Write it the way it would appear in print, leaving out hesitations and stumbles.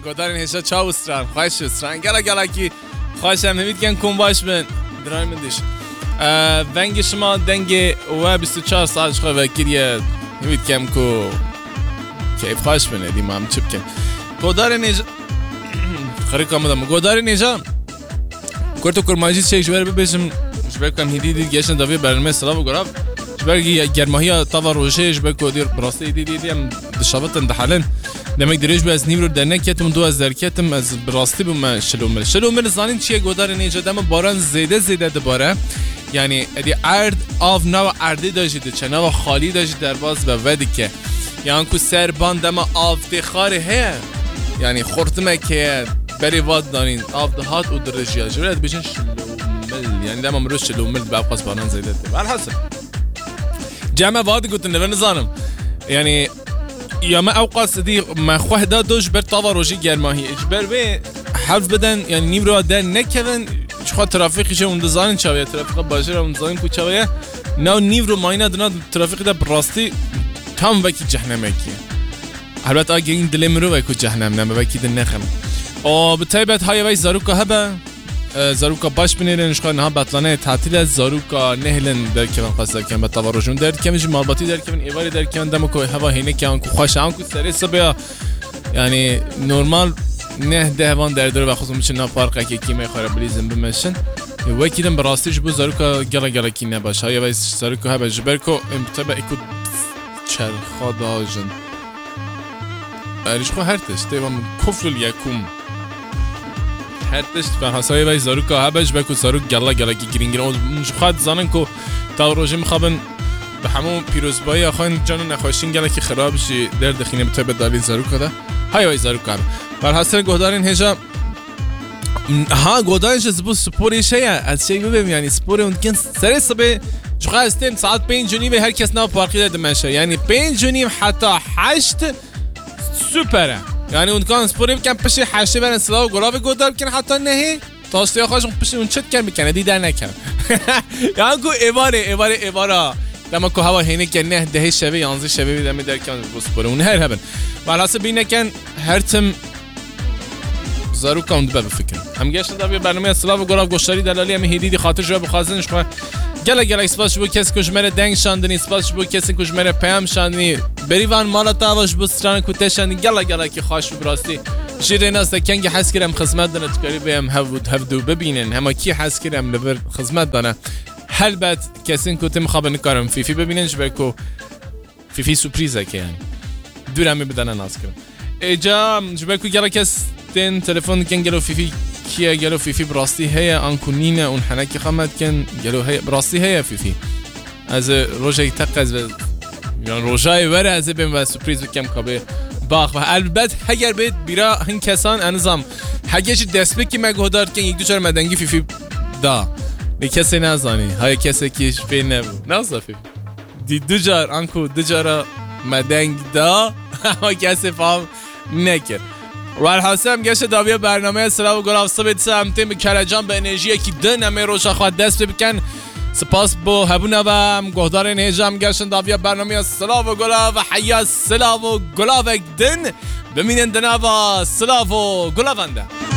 گودارین هشا چاو استران خوش استران گلا کی خوشم نمید کن کن باش من درای من دیش ونگ شما دنگ و 24 ساعت شخواه وکریه نمید کم کو کیف خوش بنه دیمام چپ کن گودارین هشا خریک آمدم گودارین هشا کرتو کرمانجی چه جوار ببیشم جبر کم هیدی گشن داوی برنامه سلام و گراب جبر گرماهی تاوا روشه جبر کودیر براستی دیدی ام دشابتن دحالن demek دريج باز نيمرو درنكتم دو از دركتم از براستی بم شلومل زانین چیه گودار نیجا دم باران زیده دباره یعنی ادی ارد آف نو اردی داشته چناو خالی داشته در باز به ودی که یعنی کو سر باندم آف دخاره هه یعنی خورتمه که بری واد دانین آف دهات و درجیا جورد بشن شلومل یعنی دم امروز شلومل باقاس باران زیده ولی حسن جمع واد گفتن نور نزانم یعنی یا ما اوقات دی ما خواه دادوش بر طاوا روشی گرماهی اجبر به حفظ بدن یعنی نیم رو در نکردن چخوا ترافیقیشه اون دزانین چاویه ترافیق باشه اون دزانین کو چاویه نه نیم رو ماینه دنا ترافیق ده براستی تام وکی جهنمه کیه البته اگه این دل مرو وکی جهنم نمه وکی دل نخم و به طیبت های وی زاروکا هبه زاروکا باش بنیرن شخواه نها بطلانه تعطیل از زاروکا نهلن در که من خواست در که من تواروشون در که منش مالباتی در که من ایواری در که من دمو که هوا هینه که آنکو خوش آنکو سری سبیا یعنی نورمال نه دهوان در داره و خصوصا میشه نپارقه که کیمه خواه بلیزن بمشن وکی دم براستیش بو زاروکا گلا کی نباشه های وی زاروکا هبه جبر که امتبه ایکو چرخا داجن ریشخو هرتش دیوان کفر الیکوم هرتشت به حسابی وی زاروکا هبش بکو زاروک گلا کی گرینگرن و خواهد زانن که تا روژه میخوابن به همون پیروزبایی آخوان جان نخواشین گلا کی خراب شی در دخینه به طبع داوید زاروکا ده های وی زاروکا هبه بر حسن گهدارین هجا ها گهدارینش زبو سپوریشه از شایی ببیم یعنی سپوری اون کن سری صبح چقدر استیم ساعت 5 به هر کس نو پارکی داده منشه یعنی 5 حتی 8 سوپره یعنی اون کان سپوری بکن پشی 8 برن سلاو گلاو گودار بکن حتی نهی تاستی آخواش پشی اون چت کن بکنه دیدر نکن یعنی کو ایواره دما کو هوا هینه که نه ده شوی 11 شوی بیدم در کن سپوری اون هر هبن ولی حسب بینه کن هر تم زارو کاوند به فکر هم گشت داوی برنامه سلاو گلاو گوشتاری دلالی هم هدیدی خاطر جو بخوازنش خو گلا اسپاس بو کس کشمره دنگ شاندنی اسپاس بو کس کشمره پیام شاندنی بریوان مالا تاواش بو ستران کوته شاندنی گلا کی خوش براستی شیرین است کنگ حس کرم خدمت دنه تکاری بهم هفدو ببینن اما کی حس کرم لبر خدمت دنه البته کسین کوته مخابن کارم فیفی ببیننش بکو فیفی سورپرایزه که یعنی دورم بدن ناز کنم اجا جبکو گلا کس تن تلفن کن گلو فیفی کیه گلو فیفی براستی هیا آنکو نینه اون حنکی خامد کن گلو هیا براستی هیا فیفی از روزای تقص و یعنی روزای وره از بیم و سورپرایز بکم کابه باخ و البته اگر بید بیرا هن کسان انظام هگهش دست بکی مگهدار کن یک دو چهار مدنگی فیفی دا نه کسی نزانی های کسی کیش بین نبود نزا فیفی دی دو جار آنکو دو جارا مدنگ دا اما کسی فهم نکر وال حسام گشت داوی برنامه سلام و گلاو صبح سمت به کرجان به انرژی کی دنمه روشا خود دست بکن سپاس بو هبونم گهدارین هجام گشت داوی برنامه سلام و گلاو و حیا سلام و گلاو دن ببینن دنوا سلام و گلاونده